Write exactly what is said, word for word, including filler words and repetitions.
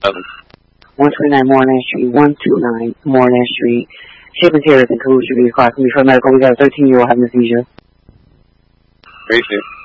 seven. one twenty-nine Moreland Street, one twenty-nine Moreland Street. Shipping terrors and cool should be across from me for medical. We got a thirteen-year-old having a seizure. Appreciate it.